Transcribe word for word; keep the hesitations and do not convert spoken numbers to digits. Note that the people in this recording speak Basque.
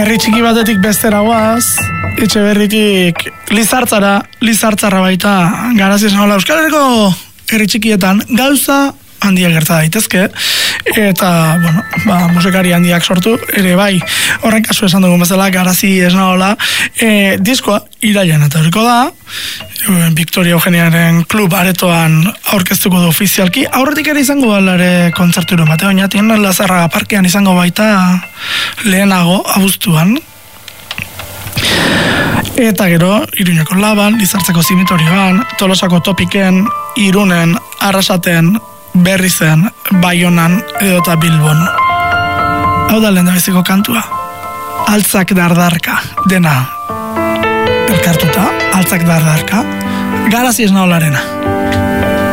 herri txiki batetik bestera guaz, etxe berritik Lizartzara, Lizartzarra baita, Garazi esan hola, Euskal Herriko herri txikietan gauza handiak gerta daitezke, eta, bueno, ba, musikari handiak sortu, ere bai, horren kasu esan dugun bezala, Garazi esna hola, e, diskoa irailean eta horiko da, Victoria Eugeniaren klub aretoan aurkeztuko du ofizialki, aurretik ere izango balare kontzerturo bate, oinatien Lazarraga parkean izango baita lehenago, abuztuan, eta gero, Iruñeko Laban, Lizartzeko Zimitorioan, Tolosako Topiken, Irunen, Arrasaten, Berrizen, Baionan edo eta Bilbon. Hau da lehen da biziko kantua. Altzak dardarka, dena elkartuta, altzak dardarka, Garazi esna holarena.